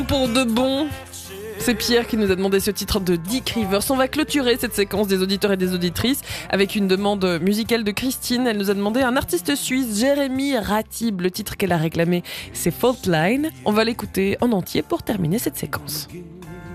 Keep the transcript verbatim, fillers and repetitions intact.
Pour de bon, c'est Pierre qui nous a demandé ce titre de Dick Rivers. On va clôturer cette séquence des auditeurs et des auditrices avec une demande musicale de Christine. Elle nous a demandé un artiste suisse, Jérémy Ratib. Le titre qu'elle a réclamé, c'est Fault Line. On va l'écouter en entier pour terminer cette séquence.